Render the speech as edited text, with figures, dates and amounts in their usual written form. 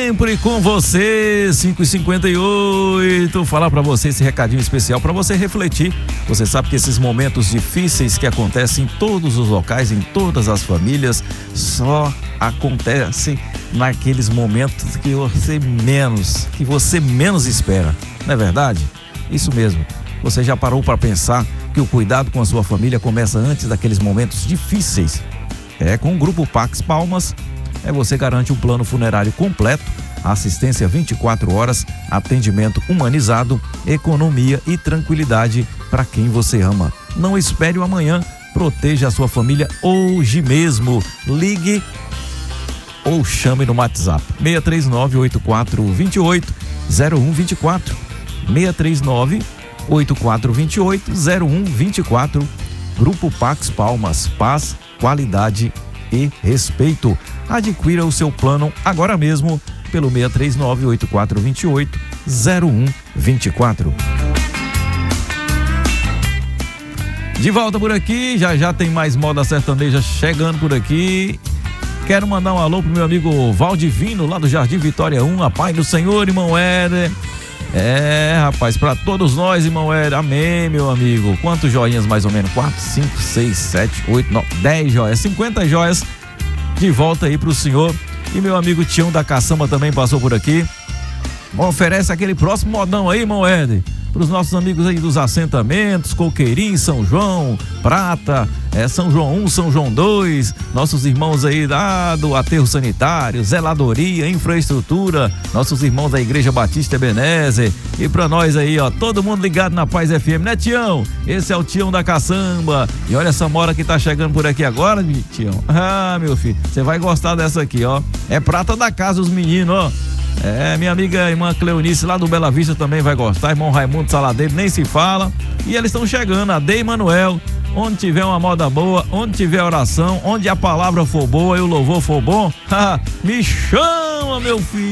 sempre com você, 5h58, falar pra você esse recadinho especial pra você refletir. Você sabe que esses momentos difíceis que acontecem em todos os locais, em todas as famílias, só acontecem naqueles momentos que você menos espera, não é verdade? Isso mesmo. Você já parou para pensar que o cuidado com a sua família começa antes daqueles momentos difíceis? Com o Grupo Pax Palmas, você garante um plano funerário completo, assistência 24 horas, atendimento humanizado, economia e tranquilidade para quem você ama. Não espere o amanhã, proteja a sua família hoje mesmo. Ligue ou chame no WhatsApp 639-8428-0124, 639-8428-0124. Grupo Pax Palmas, paz, qualidade e respeito. Adquira o seu plano agora mesmo pelo 639-8428-0124. De volta por aqui, já tem mais moda sertaneja chegando por aqui. Quero mandar um alô pro meu amigo Valdivino, lá do Jardim Vitória 1, a paz do Senhor, irmão Éder. Rapaz, pra todos nós, irmão Éder, amém, meu amigo. Quantos joinhas mais ou menos? 4, 5, 6, 7, 8, 9, 10 joias, 50 joias de volta aí pro senhor. E meu amigo Tião da Caçamba também passou por aqui. Oferece aquele próximo modão aí, irmão Éder, pros nossos amigos aí dos assentamentos, Coqueirinho, São João, Prata, São João 1, São João 2, nossos irmãos aí do aterro sanitário, zeladoria, infraestrutura, nossos irmãos da Igreja Batista Ebenezer, e pra nós aí, ó, todo mundo ligado na Paz FM, né, Tião? Esse é o Tião da Caçamba. E olha essa mora que tá chegando por aqui agora, Tião. Ah, meu filho, você vai gostar dessa aqui, ó. É prata da casa, os meninos, ó. Minha amiga irmã Cleonice lá do Bela Vista também vai gostar, irmão Raimundo Saladeiro nem se fala, e eles estão chegando, a Dei Manuel, onde tiver uma moda boa, onde tiver oração, onde a palavra for boa e o louvor for bom, me chama, meu filho.